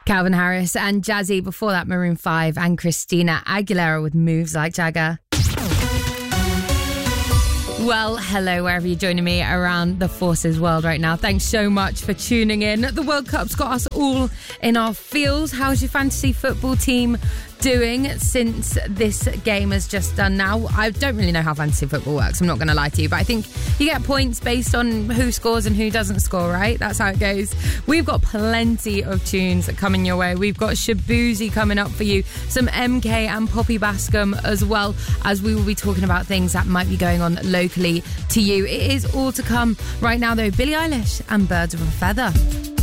Calvin Harris and Jazzy. Before that, Maroon 5 and Christina Aguilera with Moves Like Jagger. Well, hello, wherever you're joining me around the Forces world right now. Thanks so much for tuning in. The World Cup's got us all in our feels. How's your fantasy football team doing since this game has just done now? I don't really know how fantasy football works, I'm not going to lie to you, but I think you get points based on who scores and who doesn't score, right? That's how it goes. We've got plenty of tunes coming your way. We've got Shabuzi coming up for you, some MK and Poppy Bascom, as well as we will be talking about things that might be going on locally to you. It is all to come right now, though. Billie Eilish and Birds of a Feather.